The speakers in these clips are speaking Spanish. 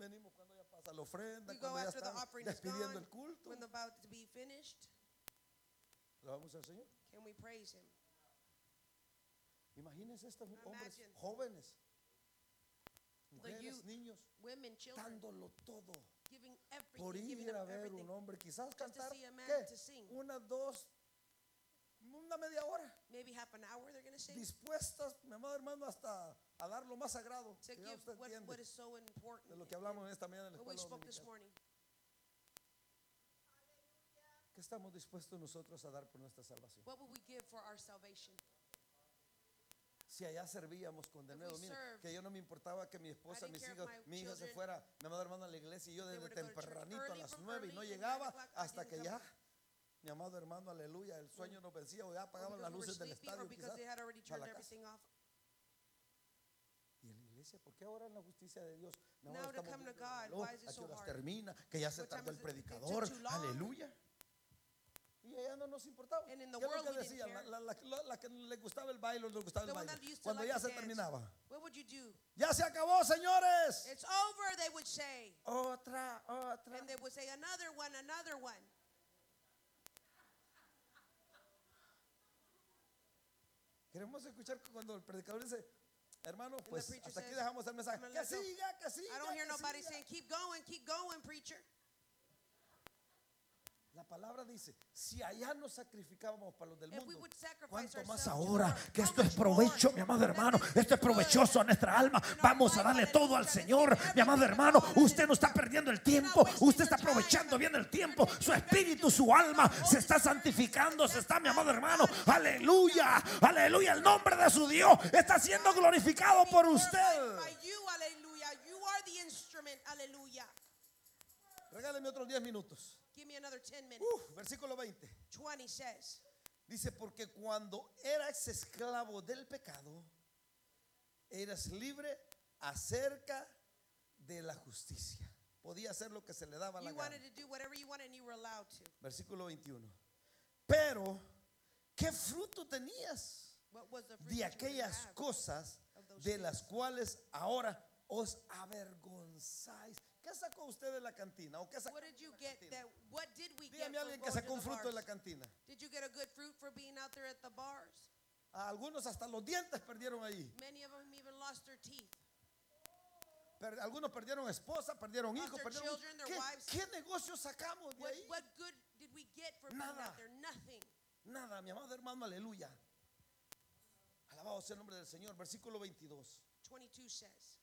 venimos cuando ya pasa la ofrenda, We go cuando ya after the están offering is despidiendo gone, el culto. when the about to be finished. ¿Lo vamos al Señor? Can we praise Him? Imagínense estos hombres Imagine. jóvenes, The mujeres, youth, niños, women, children, dándolo todo giving por everything, giving ir a up ver everything. un hombre, quizás Just to cantar, see a man ¿qué? to sing. Una, dos, una media hora, Maybe half an hour they're going to sing. dispuestas, mi amado hermano, hasta a dar lo más sagrado, To que ya give usted what entiende, is so important. de lo que hablamos esta mañana en la What we escuela spoke this dominical. morning. ¿Qué estamos dispuestos nosotros a dar por nuestra salvación? What would we give for our salvation? Si allá servíamos con de nuevo, mire, que yo no me importaba que mi esposa, mis hijos, mi hija se fuera, mi amado hermano, a la iglesia, y yo desde tempranito a las 9 y no llegaba hasta que ya, mi amado hermano, aleluya, el sueño nos vencía o ya apagaban las luces del estadio quizás para la casa. Y en la iglesia, ¿por qué ahora en la justicia de Dios? Mi amado, estamos viendo el reloj, ¿a qué horas termina? Que ya se tardó el predicador, aleluya. Y allá no nos importaba. ¿Qué es lo que decían? La que le gustaba el baile, le gustaba el baile. Cuando ya se terminaba. What would you do? Ya se acabó, señores. It's over, they would say. Otra. And they would say another one, another one. Queremos escuchar cuando el predicador dice, hermano, And pues the preacher hasta aquí says, dejamos el mensaje. "I'm gonna Que let go." siga, que siga. I don't hear que nobody siga. saying, keep going, preacher. La palabra dice, si allá nos sacrificábamos para los del If we mundo, would sacrifice ¿cuánto más ourselves to ahora the Lord? que How esto es much provecho, more? mi amado hermano? That this Esto es is good provechoso a nuestra alma. in our Vamos a life, darle hallelujah, todo al to Señor. give Mi amado everything to hermano, God, usted no está perdiendo el tiempo. wasting Usted está your time. aprovechando bien el tiempo. You're Su taking espíritu, advantage su of alma God. se está Holy Spirit santificando. Se está, mi amado hermano. God. Aleluya, aleluya. El nombre de su Dios está siendo glorificado Be por glorified usted. by you, hallelujah. You are the instrument, hallelujah. Regáleme otros 10 minutos. Give me another 10 minutes. Versículo 20. 20 says, Dice, porque cuando eras esclavo del pecado, eras libre acerca de la justicia. Podía hacer lo que se le daba la you gana. wanted to do whatever you wanted and you were allowed to. Versículo 21. Pero, ¿qué fruto tenías What was the fruit de that you were to aquellas have cosas of those de las things? cuales ahora os avergonzáis? ¿Qué sacó usted de la cantina? ¿O qué sacó What did you de la get? cantina? That what did we get Dígame for alguien que going sacó to un the fruto de la bars? cantina. Did you get a good fruit for being out there at the bars? A algunos hasta los dientes perdieron ahí. Many of them even lost their teeth. Algunos perdieron esposa, perdieron Lost hijos, their perdieron. children, their ¿Qué, wives. qué negocio sacamos de ahí? What good did we get for being Nada. out there? Nothing. Nada, mi amado hermano, aleluya. Alabado sea el nombre del Señor. Versículo 22. 22 says,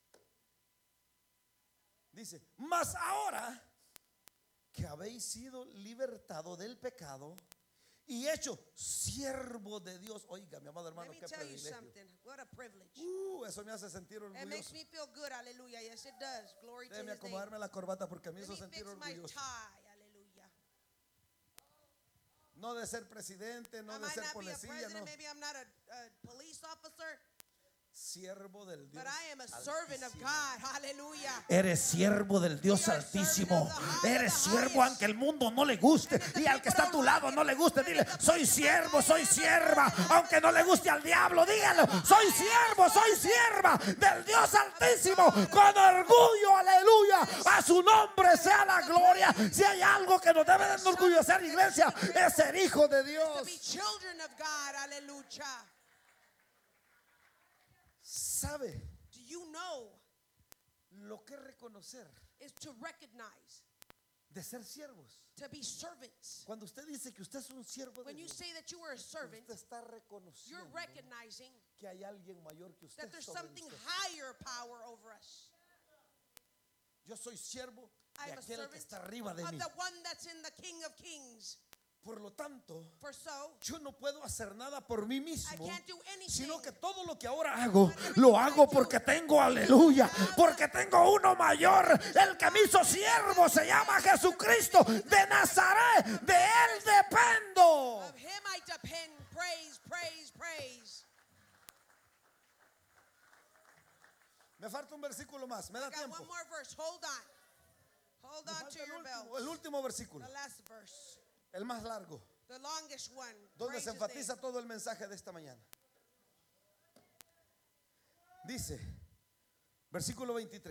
Dice, mas ahora que habéis sido libertado del pecado y hecho siervo de Dios. Oiga, mi amado let hermano, me qué tell you privilegio. something. What a privilege. Eso me hace sentir It makes orgulloso. me feel good. Hallelujah. Yes, it does. Glory to Déjeme His name. acomodarme la corbata porque me Let hizo me sentir fix my orgulloso. tie. Hallelujah. No de ser presidente, no I de might ser not be a policía, president. no. Maybe I'm not a police officer. Siervo del Dios But I am a servant of Altísimo. God. Hallelujah. Eres siervo del Dios We are Altísimo. servant of the high, Eres the siervo highest. aunque el mundo no le guste y al que está a tu lado no le guste. Dile, soy siervo, soy sierva. Aunque no le guste al diablo, dígalo. Soy siervo, soy sierva del Dios Altísimo. Con orgullo, aleluya. A su nombre sea la gloria. Si hay algo que nos debe de enorgullecer, iglesia, es ser hijo de To be Dios. children of God. Hallelujah. ¿Sabe Do you know lo que es reconocer is to recognize, de ser siervos? to be servants? Cuando usted dice que usted es un siervo de When you Dios, say that you are a servant, usted está you're reconociendo recognizing que hay alguien mayor que usted that there's sobre something usted. higher power over us. Yo soy siervo de I'm a aquel que servant está arriba de of mí. the one that's in the King of Kings. Por lo tanto, For so, yo no puedo hacer nada por mí I mismo, can't do anything. sino que todo lo que ahora hago, lo hago porque tengo, aleluya, porque tengo uno mayor. El que me hizo siervo se llama Jesucristo de Nazaret. De él dependo. Of him I depend. Praise, praise, praise. Me falta un versículo más. Me da I got tiempo. one more verse. Hold on. Hold Me on falta to your belt. el último versículo, The last verse. el más largo, The longest one. donde Praise se his name. enfatiza todo el mensaje de esta mañana. Dice, versículo 23.